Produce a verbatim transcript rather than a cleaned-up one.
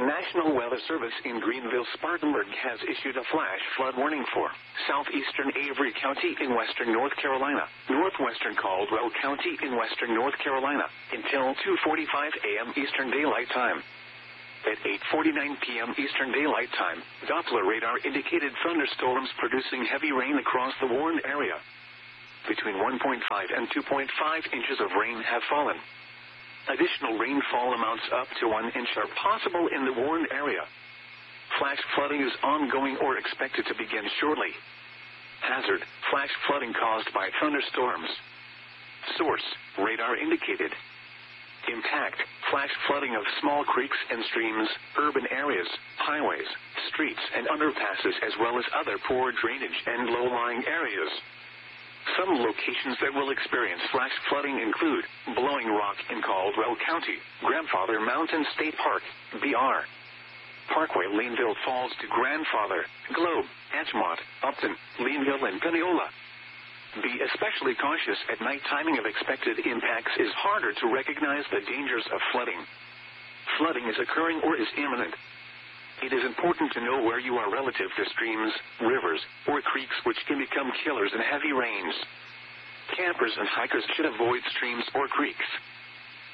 National Weather Service in Greenville-Spartanburg has issued a flash flood warning for southeastern Avery County in western North Carolina, northwestern Caldwell County in western North Carolina, until two forty-five a m Eastern Daylight Time. At eight forty-nine p m Eastern Daylight Time, Doppler radar indicated thunderstorms producing heavy rain across the warned area. Between one point five and two point five inches of rain have fallen. Additional rainfall amounts up to one inch are possible in the warned area. Flash flooding is ongoing or expected to begin shortly. Hazard: flash flooding caused by thunderstorms. Source: radar indicated. Impact: flash flooding of small creeks and streams, urban areas, highways, streets and underpasses, as well as other poor drainage and low-lying areas. Some locations that will experience flash flooding include Blowing Rock in Caldwell County, Grandfather Mountain State Park, B R Parkway, Leanville Falls to Grandfather, Globe, Edgemont, Upton, Leanville, and Piniella. Be especially cautious at night. Timing of expected impacts is harder to recognize the dangers of flooding. Flooding is occurring or is imminent. It is important to know where you are relative to streams, rivers, or creeks, which can become killers in heavy rains. Campers and hikers should avoid streams or creeks.